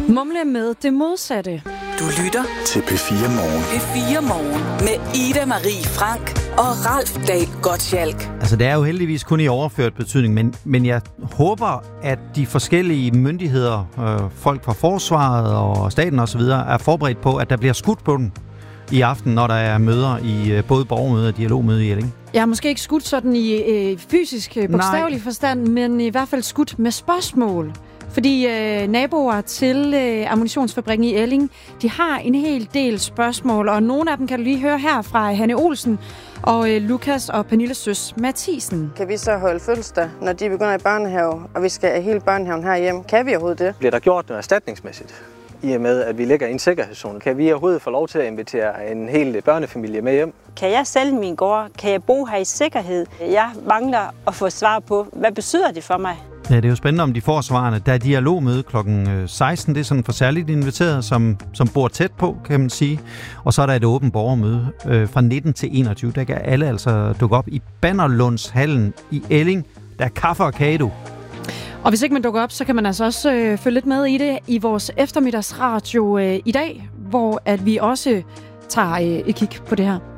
Mumle med det modsatte. Du lytter til P4 Morgen. P4 Morgen med Ida Marie Frank og Ralf Dahl Gottschalk. Altså, det er jo heldigvis kun i overført betydning, men jeg håber, at de forskellige myndigheder, folk fra forsvaret og staten osv., er forberedt på, at der bliver skudt på den i aften, når der er møder i både borgermøde og dialogmøde i Elling. Jeg har måske ikke skudt sådan i fysisk, bogstavelig forstand, men i hvert fald skudt med spørgsmål. Fordi naboer til ammunitionsfabrikken i Elling, de har en hel del spørgsmål, og nogle af dem kan du lige høre her fra Hanne Olsen og Lukas og Pernilles søs Mathisen. Kan vi så holde fødselsdag, når de begynder i børnehave, og vi skal have hele børnehaven herhjemme? Kan vi overhovedet det? Bliver der gjort noget erstatningsmæssigt? I og med, at vi ligger i en sikkerhedszone. Kan vi overhovedet få lov til at invitere en hel børnefamilie med hjem? Kan jeg sælge min gård? Kan jeg bo her i sikkerhed? Jeg mangler at få svar på, hvad betyder det for mig? Ja, det er jo spændende, om de får svarene. Der er dialogmøde kl. 16. Det er sådan for særligt inviteret, som bor tæt på, kan man sige. Og så er der et åbent borgermøde fra 19 til 21. Der kan alle altså dukke op i Bannerlundshallen i Elling. Der er kaffe og kage, du. Og hvis ikke man dukker op, så kan man altså også følge lidt med i det i vores eftermiddagsradio i dag, hvor at vi også tager et kig på det her.